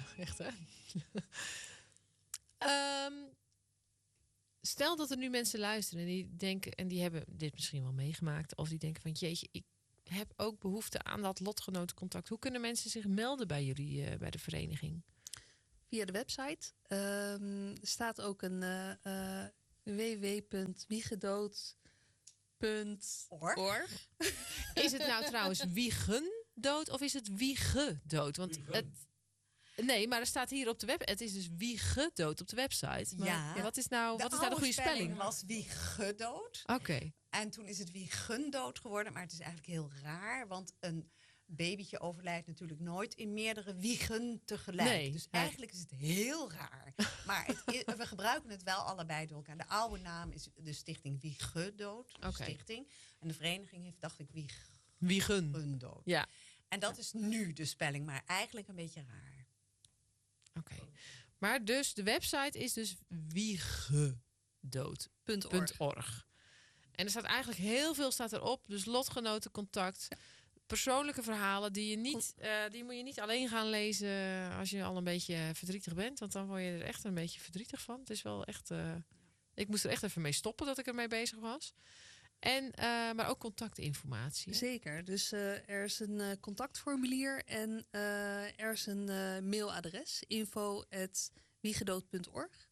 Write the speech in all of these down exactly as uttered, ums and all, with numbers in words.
echt hè? um, stel dat er nu mensen luisteren en die denken, en die hebben dit misschien wel meegemaakt, of die denken van jeetje, ik heb ook behoefte aan dat lotgenotencontact. Hoe kunnen mensen zich melden bij jullie, uh, bij de vereniging? Via de website. Um, er staat ook een uh, uh, w w w punt wiegedood punt org. Is het nou trouwens wiegendood of is het wiegedood? Want het, nee, maar er staat hier op de web. Het is dus wiegedood op de website. Maar ja. Wat is nou, de wat is nou de goede spelling? spelling was wiegedood. Oké. Okay. En toen is het wiegendood geworden. Maar het is eigenlijk heel raar. Want een babytje overlijdt natuurlijk nooit in meerdere wiegen tegelijk. Nee, dus eigenlijk is het heel raar. Maar het, we gebruiken het wel allebei door elkaar. De oude naam is de stichting Wiegedood. Okay. Stichting. En de vereniging heeft, dacht ik, Wiegendood. Ja. En dat is nu de spelling. Maar eigenlijk een beetje raar. Oké. Okay. Maar dus de website is dus wiegedood punt org. En er staat eigenlijk heel veel staat erop. Dus lotgenotencontact. Ja. Persoonlijke verhalen die je niet, uh, die moet je niet alleen gaan lezen als je al een beetje verdrietig bent. Want dan word je er echt een beetje verdrietig van. Het is wel echt. Uh, ik moest er echt even mee stoppen dat ik ermee bezig was. En, uh, maar ook contactinformatie. Zeker. Dus uh, er is een uh, contactformulier en uh, er is een uh, mailadres. info at wiegedood punt org.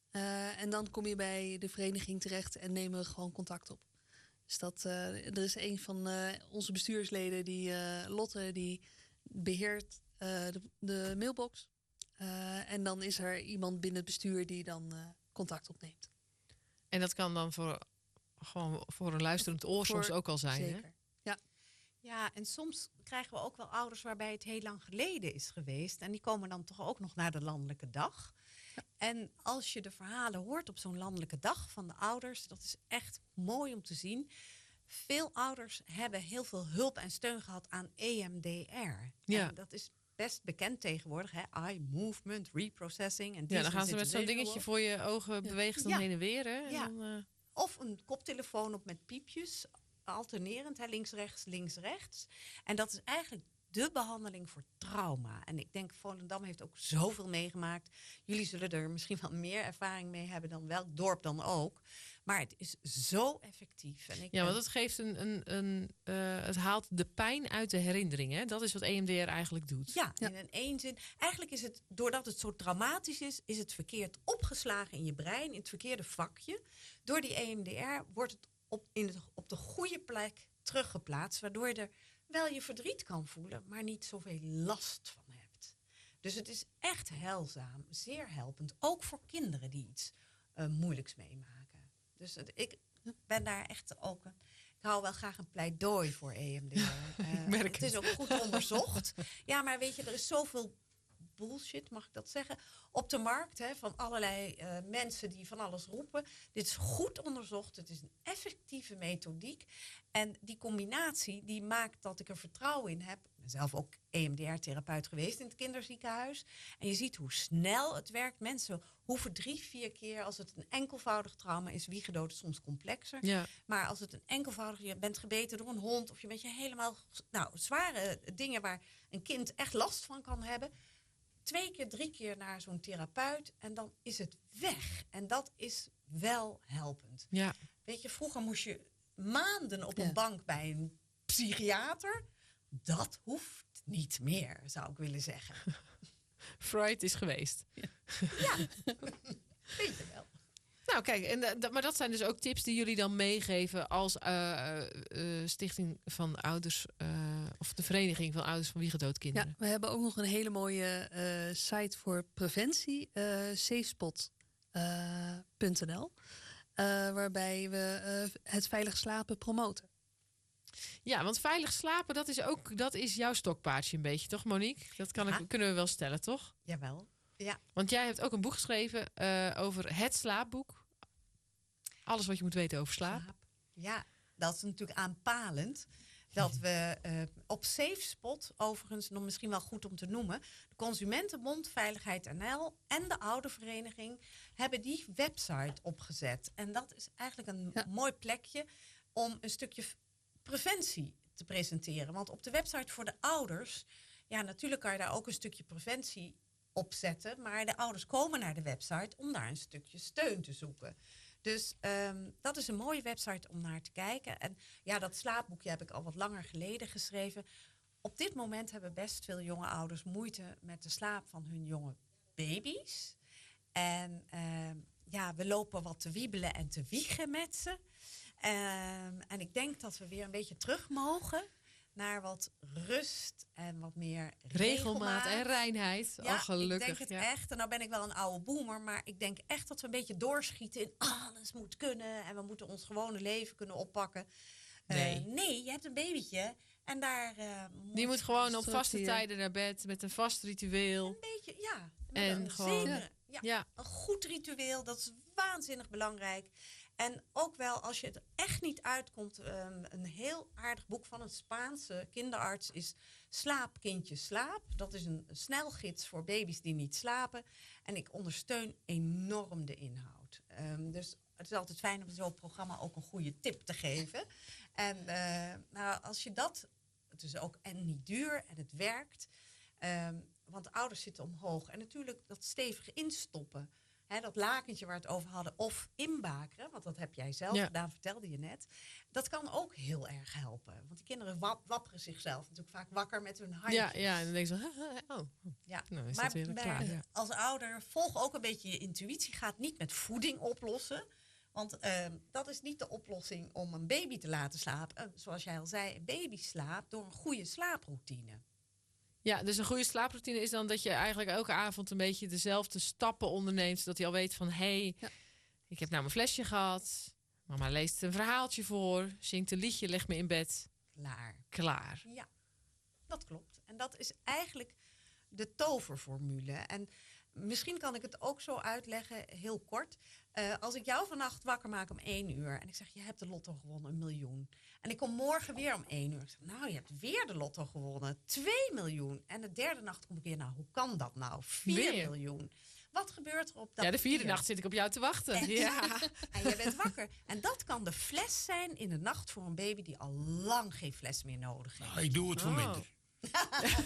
Uh, en dan kom je bij de vereniging terecht en nemen we gewoon contact op. Dus dat, uh, er is een van uh, onze bestuursleden, die uh, Lotte, die beheert uh, de, de mailbox. Uh, en dan is er iemand binnen het bestuur die dan uh, contact opneemt. En dat kan dan voor, gewoon voor een luisterend oor voor, soms ook al zijn, zeker. Hè? Ja. Ja, en soms krijgen we ook wel ouders waarbij het heel lang geleden is geweest. En die komen dan toch ook nog naar de landelijke dag. Ja. En als je de verhalen hoort op zo'n landelijke dag van de ouders, dat is echt mooi om te zien. Veel ouders hebben heel veel hulp en steun gehad aan E M D R. Ja. En dat is best bekend tegenwoordig, hè? Eye movement, reprocessing. En ja, dan gaan ze met zo'n dingetje voor je ogen ja. bewegen dan ja. heen en weer. Hè? En ja. dan, uh... Of een koptelefoon op met piepjes, alternerend, hè? links, rechts, links, rechts. En dat is eigenlijk de behandeling voor trauma. En ik denk, Volendam heeft ook zoveel meegemaakt. Jullie zullen er misschien wel meer ervaring mee hebben dan welk dorp dan ook. Maar het is zo effectief. En ik ja, want ben... het geeft een, een, een uh, het haalt de pijn uit de herinnering. Hè? Dat is wat E M D R eigenlijk doet. Ja, ja, in een één zin. Eigenlijk is het, doordat het zo traumatisch is, is het verkeerd opgeslagen in je brein, in het verkeerde vakje. Door die E M D R wordt het op, in het, op de goede plek teruggeplaatst, waardoor je er wel je verdriet kan voelen, maar niet zoveel last van hebt. Dus het is echt heilzaam, zeer helpend. Ook voor kinderen die iets uh, moeilijks meemaken. Dus het, ik ben daar echt ook een... Ik hou wel graag een pleidooi voor E M D R. Uh, Merk het is ook goed onderzocht. Ja, maar weet je, er is zoveel bullshit, mag ik dat zeggen, op de markt, hè, van allerlei uh, mensen die van alles roepen. Dit is goed onderzocht, het is een effectieve methodiek. En die combinatie, die maakt dat ik er vertrouwen in heb. Ik ben zelf ook E M D R-therapeut geweest in het kinderziekenhuis. En je ziet hoe snel het werkt. Mensen hoeven drie, vier keer, als het een enkelvoudig trauma is, wiegedood is soms complexer. Ja. Maar als het een enkelvoudig, je bent gebeten door een hond, of je bent je helemaal, nou, zware dingen waar een kind echt last van kan hebben. Twee keer, drie keer naar zo'n therapeut en dan is het weg. En dat is wel helpend. Ja. Weet je, vroeger moest je maanden op een ja. bank bij een psychiater. Dat hoeft niet meer, zou ik willen zeggen. Freud is geweest. Ja, ja. Weet je wel. Nou kijk, en, uh, maar dat zijn dus ook tips die jullie dan meegeven als uh, uh, stichting van ouders, uh, of de vereniging van ouders van wiegedood kinderen. Ja, we hebben ook nog een hele mooie uh, site voor preventie, uh, safespot punt n l, uh, waarbij we uh, het veilig slapen promoten. Ja, want veilig slapen, dat is ook dat is jouw stokpaardje een beetje, toch Monique? Dat kan ja. ik, kunnen we wel stellen, toch? Jawel. Ja. Want jij hebt ook een boek geschreven uh, over het slaapboek. Alles wat je moet weten over slaap. slaap. Ja, dat is natuurlijk aanpalend. Dat we uh, op SafeSpot, overigens nog misschien wel goed om te noemen, de Consumentenbond, Veiligheid N L en de Oudervereniging hebben die website opgezet. En dat is eigenlijk een ja. mooi plekje om een stukje preventie te presenteren. Want op de website voor de ouders, ja, natuurlijk kan je daar ook een stukje preventie opzetten. Maar de ouders komen naar de website om daar een stukje steun te zoeken. Dus um, dat is een mooie website om naar te kijken. En ja, dat slaapboekje heb ik al wat langer geleden geschreven. Op dit moment hebben best veel jonge ouders moeite met de slaap van hun jonge baby's. En um, ja, we lopen wat te wiebelen en te wiegen met ze. Um, en ik denk dat we weer een beetje terug mogen naar wat rust en wat meer regelmaat en reinheid. Ja, oh, gelukkig. ik denk het ja. echt. En nou ben ik wel een oude boomer, maar ik denk echt dat we een beetje doorschieten in alles moet kunnen en we moeten ons gewone leven kunnen oppakken. Nee, uh, nee je hebt een babytje en daar uh, moet die moet gewoon op vaste hier. tijden naar bed met een vast ritueel. Een beetje, ja. En een gewoon, zeker, ja, ja. een goed ritueel, dat is waanzinnig belangrijk. En ook wel, als je het echt niet uitkomt, um, een heel aardig boek van een Spaanse kinderarts is Slaap, kindje, slaap. Dat is een snelgids voor baby's die niet slapen. En ik ondersteun enorm de inhoud. Um, dus het is altijd fijn om zo'n programma ook een goede tip te geven. En uh, nou, als je dat, het is ook en niet duur en het werkt. Um, want de ouders zitten omhoog. En natuurlijk dat stevig instoppen. He, dat lakentje waar we het over hadden, of inbakeren, want dat heb jij zelf ja. gedaan, vertelde je net. Dat kan ook heel erg helpen. Want die kinderen wap, wapperen zichzelf natuurlijk vaak wakker met hun handjes. Ja, ja, en dan denk je zo, oh, ja. nou is maar dat weer bij, klaar. Ja. als ouder, volg ook een beetje je intuïtie. Ga het niet met voeding oplossen. Want uh, dat is niet de oplossing om een baby te laten slapen. Uh, zoals jij al zei, een baby slaapt door een goede slaaproutine. Ja, dus een goede slaaproutine is dan dat je eigenlijk elke avond een beetje dezelfde stappen onderneemt. Zodat hij al weet van, hé, hey, ja. ik heb nou mijn flesje gehad. Mama leest een verhaaltje voor, zingt een liedje, legt me in bed. Klaar. Klaar. Ja, dat klopt. En dat is eigenlijk de toverformule. En misschien kan ik het ook zo uitleggen, heel kort. Uh, als ik jou vannacht wakker maak om één uur en ik zeg, je hebt de lotto gewonnen, een miljoen. En ik kom morgen weer om één uur. Ik zeg, nou, je hebt weer de lotto gewonnen, twee miljoen. En de derde nacht kom ik weer, nou, hoe kan dat nou? Vier weer. miljoen. Wat gebeurt er op dat Ja, de vierde vier? nacht zit ik op jou te wachten. En, ja. en je bent wakker. En dat kan de fles zijn in de nacht voor een baby die al lang geen fles meer nodig heeft. Nou, ik doe het voor Oh. minder.